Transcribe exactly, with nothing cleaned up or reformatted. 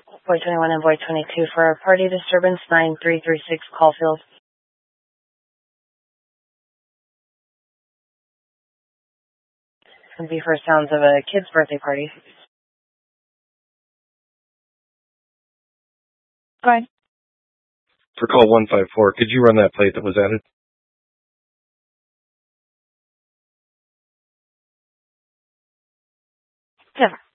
Void twenty-one and Void twenty-two for party disturbance nine three three six Caulfield. It's going to be for sounds of a kid's birthday party. Go ahead. For call one five four, could you run that plate that was added? Yeah.